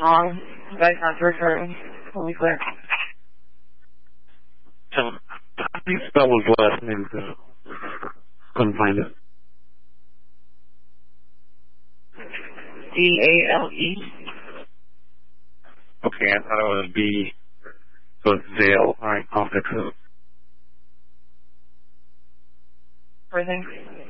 wrong. Guy's not returning. Let me clear. How do you spell his last name? Couldn't find it. D-A-L-E. Okay, I thought it was B. So it's Dale. Alright, I'll fix it. Everything.